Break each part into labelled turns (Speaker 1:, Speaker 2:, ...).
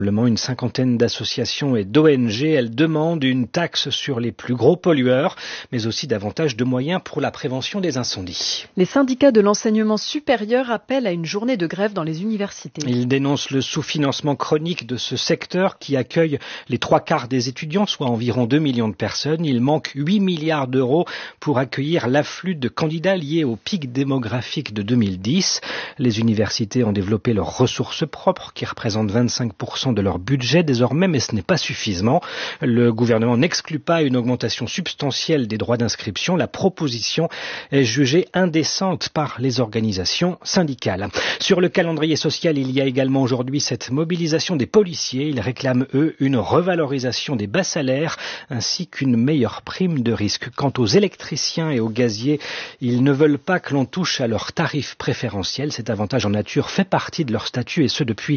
Speaker 1: Une cinquantaine d'associations et d'ONG, elles demandent une taxe sur les plus gros pollueurs, mais aussi davantage de moyens pour la prévention des incendies.
Speaker 2: Les syndicats de l'enseignement supérieur appellent à une journée de grève dans les universités.
Speaker 1: Ils dénoncent le sous-financement chronique de ce secteur qui accueille les 3/4 des étudiants, soit environ 2 millions de personnes. Il manque 8 milliards d'euros pour accueillir l'afflux de candidats liés au pic démographique de 2010. Les universités ont développé leurs ressources propres qui représentent 25% de leur budget désormais, mais ce n'est pas suffisant. Le gouvernement n'exclut pas une augmentation substantielle des droits d'inscription. La proposition est jugée indécente par les organisations syndicales. Sur le calendrier social, il y a également aujourd'hui cette mobilisation des policiers. Ils réclament, eux, une revalorisation des bas salaires ainsi qu'une meilleure prime de risque. Quant aux électriciens et aux gaziers, ils ne veulent pas que l'on touche à leurs tarifs préférentiels. Cet avantage en nature fait partie de leur statut et ce depuis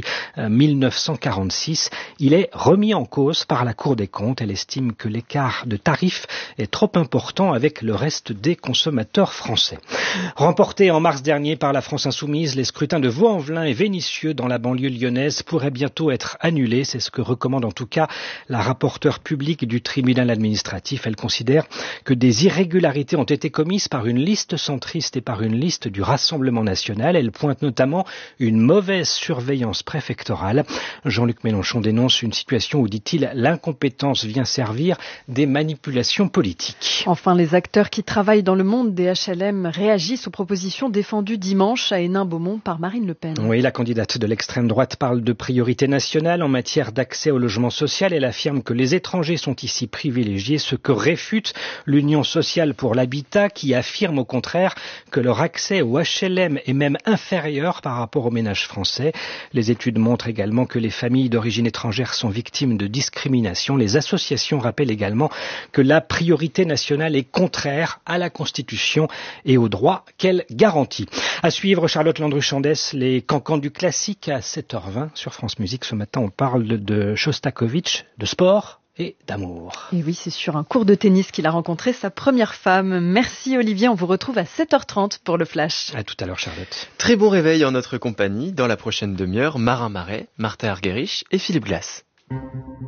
Speaker 1: 1946. Il est remis en cause par la Cour des comptes. Elle estime que l'écart de tarifs est trop important avec le reste des consommateurs français. Remportés en mars dernier par la France Insoumise, les scrutins de Vaux-en-Velin et Vénissieux dans la banlieue lyonnaise pourraient bientôt être annulés. C'est ce que recommande en tout cas la rapporteure publique du tribunal administratif. Elle considère que des irrégularités ont été commises par une liste centriste et par une liste du Rassemblement national. Elle pointe notamment une mauvaise surveillance préfectorale. Jean-Luc Mélenchon dénonce une situation où, dit-il, l'incompétence vient servir des manipulations politiques.
Speaker 2: Enfin, les acteurs qui travaillent dans le monde des HLM réagissent aux propositions défendues dimanche à Hénin-Beaumont par Marine Le Pen.
Speaker 1: Oui, la candidate de l'extrême droite parle de priorité nationale en matière d'accès au logement social. Elle affirme que les étrangers sont ici privilégiés, ce que réfute l'Union sociale pour l'habitat qui affirme au contraire que leur accès au HLM est même inférieur par rapport aux ménages français. Les études montrent également que les familles d'origine étrangère sont victimes de discrimination. Les associations rappellent également que la priorité nationale est contraire à la Constitution et aux droits qu'elle garantit. À suivre, Charlotte Landru-Chandès, les cancans du classique à 7h20 sur France Musique. Ce matin, on parle de Shostakovich, de sport et d'amour.
Speaker 2: Et oui, c'est sur un cours de tennis qu'il a rencontré sa première femme. Merci Olivier, on vous retrouve à 7h30 pour le Flash.
Speaker 1: À tout à l'heure Charlotte.
Speaker 3: Très bon réveil en notre compagnie. Dans la prochaine demi-heure, Marin Marais, Martha Argerich et Philippe Glass.